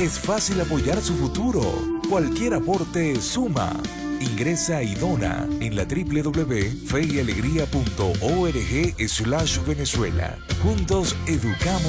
Es fácil apoyar su futuro. Cualquier aporte suma. Ingresa y dona en la www.feyyalegría.org/Venezuela. Juntos educamos